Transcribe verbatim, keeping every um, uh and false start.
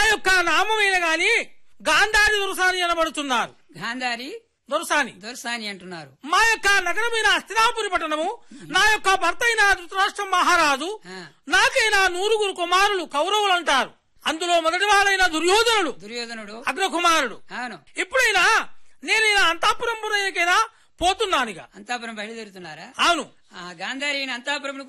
యొక్క నామమైన గాని గాంధారి దొరసాని అనబడుతున్నారు. గాంధారి దొరసాని దొరసాని అంటున్నారు. మా యొక్క నగరమైన హస్తినాపురి పట్టణము, నా యొక్క భర్త అయిన ధృతరాష్ట్ర మహారాజు, నాకైనా నూరుగురు కుమారులు కౌరవులు అంటారు. అందులో మొదటి వాడైన దుర్యోధనుడు దుర్యోధనుడు అగ్రకుమారుడు. అవును. ఇప్పుడైనా నేను అంతాపురం పోతున్నానిగా. అంతాపురం బయలుదేరుతున్నారా? అవును. గాంధారి అంతాపురం